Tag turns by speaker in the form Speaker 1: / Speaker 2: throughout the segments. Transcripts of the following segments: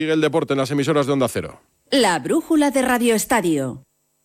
Speaker 1: Sigue el deporte en las emisoras de Onda Cero.
Speaker 2: La brújula de Radio Estadio.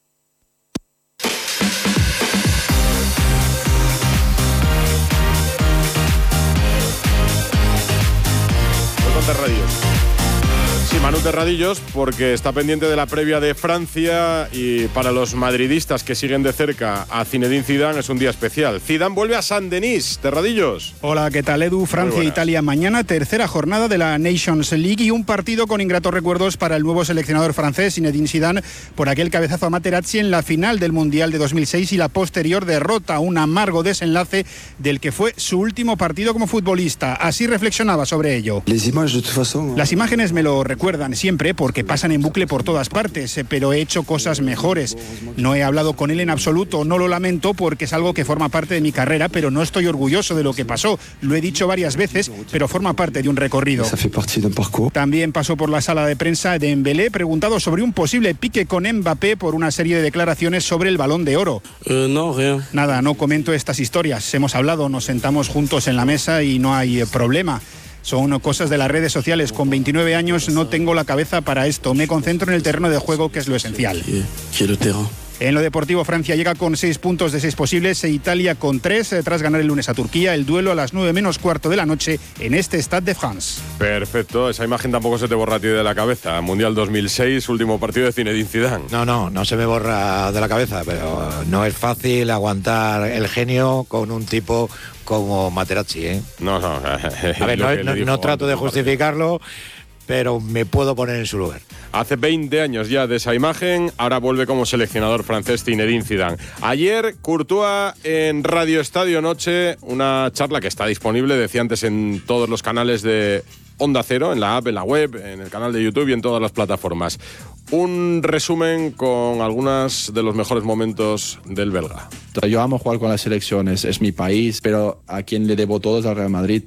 Speaker 1: Terradillos. Sí, Manu Terradillos, porque está pendiente de la previa de Francia y para los madridistas que siguen de cerca a Zinedine Zidane es un día especial. Zidane vuelve a Saint-Denis. Terradillos.
Speaker 3: Hola, ¿qué tal, Edu? Francia e Italia mañana, tercera jornada de la Nations League y un partido con ingratos recuerdos para el nuevo seleccionador francés Zinedine Zidane por aquel cabezazo a Materazzi en la final del Mundial de 2006 y la posterior derrota, un amargo desenlace del que fue su último partido como futbolista. Así reflexionaba sobre ello. Las imágenes me lo recuerdan siempre porque pasan en bucle por todas partes, pero he hecho cosas mejores. No he hablado con él en absoluto, no lo lamento porque es algo que forma parte de mi carrera, pero no estoy orgulloso de lo que pasó. Lo he dicho varias veces, pero forma parte de un recorrido. También pasó por la sala de prensa de Dembélé, preguntado sobre un posible pique con Mbappé por una serie de declaraciones sobre el Balón de Oro. Nada, no comento estas historias. Hemos hablado, nos sentamos juntos en la mesa y no hay problema. Son cosas de las redes sociales. Con 29 años no tengo la cabeza para esto. Me concentro en el terreno de juego, que es lo esencial. En lo deportivo, Francia llega con 6 puntos de 6 posibles e Italia con 3 tras ganar el lunes a Turquía. El duelo a las 9:15 de la noche en este Stade de France.
Speaker 1: Perfecto, esa imagen tampoco se te borra a ti de la cabeza. Mundial 2006, último partido de Zinedine Zidane.
Speaker 4: No se me borra de la cabeza, pero no es fácil aguantar el genio con un tipo como Materazzi, ¿eh? A ver, no trato de justificarlo, pero me puedo poner en su lugar.
Speaker 1: Hace 20 años ya de esa imagen, ahora vuelve como seleccionador francés Zinedine Zidane. Ayer, Courtois en Radio Estadio Noche, una charla que está disponible, decía antes, en todos los canales de Onda Cero, en la app, en la web, en el canal de YouTube y en todas las plataformas. Un resumen con algunos de los mejores momentos del belga.
Speaker 5: Yo amo jugar con las selecciones, es mi país, pero a quien le debo todo es al Real Madrid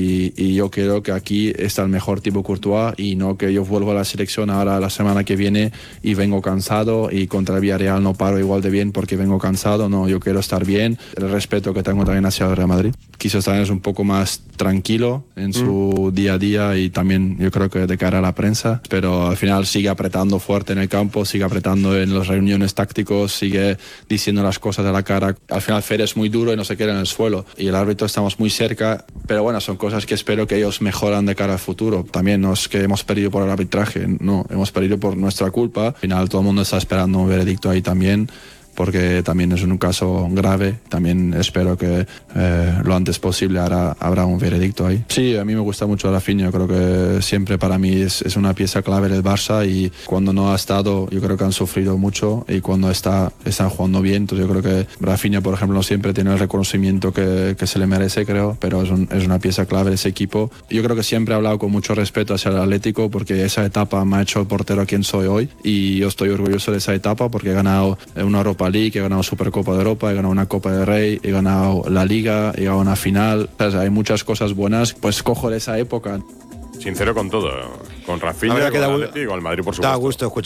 Speaker 5: y yo creo que aquí está el mejor tipo Courtois y no que yo vuelvo a la selección ahora la semana que viene y vengo cansado y contra el Villarreal no paro igual de bien porque vengo cansado. No, yo quiero estar bien, el respeto que tengo también hacia el Real Madrid. Quizás también es un poco más tranquilo en su día a día y también yo creo que de cara a la prensa, pero al final sigue apretando fuerte en el campo, sigue apretando en las reuniones tácticos, sigue diciendo las cosas a la cara. Al final Fede es muy duro y no se queda en el suelo y el árbitro estamos muy cerca, pero bueno, son cosas que espero que ellos mejoran de cara al futuro. También no es que hemos perdido por el arbitraje, no, hemos perdido por nuestra culpa. Al final todo el mundo está esperando un veredicto ahí también, porque también es un caso grave. También espero que lo antes posible habrá un veredicto ahí. Sí, a mí me gusta mucho Rafinha, creo que siempre para mí es una pieza clave del Barça y cuando no ha estado yo creo que han sufrido mucho y cuando están jugando bien. Entonces yo creo que Rafinha, por ejemplo, siempre tiene el reconocimiento que se le merece, creo, pero es una pieza clave de ese equipo. Yo creo que siempre he hablado con mucho respeto hacia el Atlético porque esa etapa me ha hecho el portero a quien soy hoy y yo estoy orgulloso de esa etapa porque he ganado una Europa League, he ganado Supercopa de Europa, he ganado una Copa de Rey, he ganado la Liga, he ganado una final. O sea, hay muchas cosas buenas, pues cojo de esa época.
Speaker 1: Sincero con todo, con Rafinha, con el Atleti y con el Madrid, por supuesto.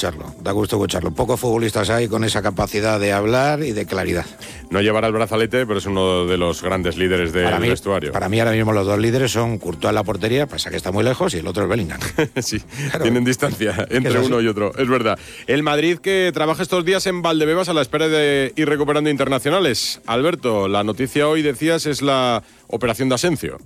Speaker 4: Da gusto escucharlo. Pocos futbolistas hay con esa capacidad de hablar y de claridad.
Speaker 1: No llevará el brazalete, pero es uno de los grandes líderes del vestuario.
Speaker 4: Para mí ahora mismo los dos líderes son Courtois en la portería, pasa que está muy lejos, y el otro es Bellingham.
Speaker 1: Sí, claro, tienen distancia entre uno y otro, es verdad. El Madrid que trabaja estos días en Valdebebas a la espera de ir recuperando internacionales. Alberto, la noticia hoy, decías, es la operación de Asencio.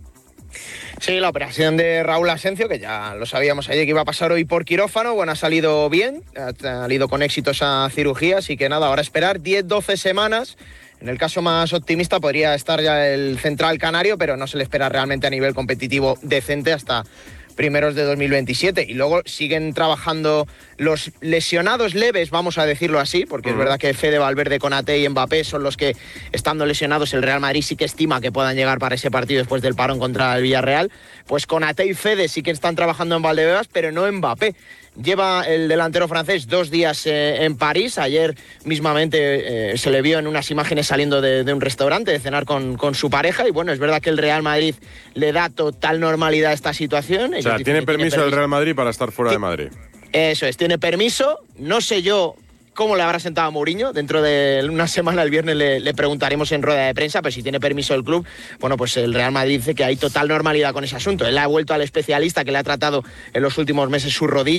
Speaker 6: Sí, la operación de Raúl Asencio, que ya lo sabíamos ayer que iba a pasar hoy por quirófano. Bueno, ha salido bien, ha salido con éxito esa cirugía, así que nada, ahora esperar 10-12 semanas. En el caso más optimista podría estar ya el central canario, pero no se le espera realmente a nivel competitivo decente hasta primeros de 2027. Y luego siguen trabajando los lesionados leves, vamos a decirlo así, porque es verdad que Fede, Valverde, Konaté y Mbappé son los que, estando lesionados, el Real Madrid sí que estima que puedan llegar para ese partido después del parón contra el Villarreal. Pues Konaté y Fede sí que están trabajando en Valdebebas, pero no Mbappé. Lleva el delantero francés 2 días en París. Ayer mismamente se le vio en unas imágenes saliendo de un restaurante de cenar con su pareja. Y bueno, es verdad que el Real Madrid le da total normalidad a esta situación.
Speaker 1: O sea, ¿tiene permiso el Real Madrid para estar fuera de Madrid?
Speaker 6: Eso es, tiene permiso. No sé yo cómo le habrá sentado a Mourinho. Dentro de una semana, el viernes, le preguntaremos en rueda de prensa, pero si tiene permiso el club, bueno, pues el Real Madrid dice que hay total normalidad con ese asunto. Él ha vuelto al especialista que le ha tratado en los últimos meses su rodilla.